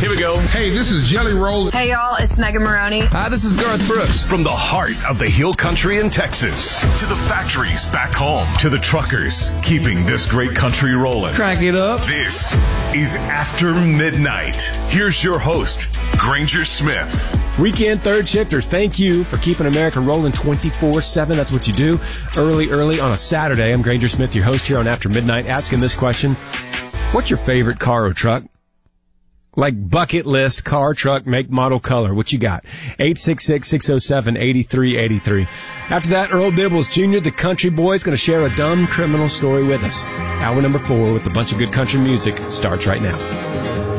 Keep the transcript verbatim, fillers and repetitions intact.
Here we go. Hey, this is Jelly Roll. Hey, y'all, it's Megan Maroney. Hi, this is Garth Brooks. From the heart of the Hill Country in Texas to the factories back home to the truckers keeping this great country rolling. Crank it up. This is After Midnight. Here's your host, Granger Smith. Weekend third shifters, thank you for keeping America rolling twenty-four seven. That's what you do early, early on a Saturday. I'm Granger Smith, your host here on After Midnight, asking this question. What's your favorite car or truck? Like bucket list, car, truck, make, model, color. What you got? eight six six, six oh seven, eight three eight three. After that, Earl Dibbles Junior, the country boy, is going to share a dumb criminal story with us. Hour number four with a bunch of good country music starts right now.